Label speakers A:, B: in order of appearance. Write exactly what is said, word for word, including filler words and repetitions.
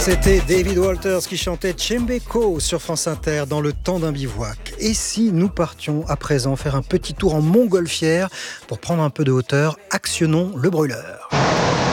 A: C'était David Walters qui chantait Tchembeko sur France Inter dans le temps d'un bivouac. Et si nous partions à présent faire un petit tour en montgolfière pour prendre un peu de hauteur, actionnons le brûleur.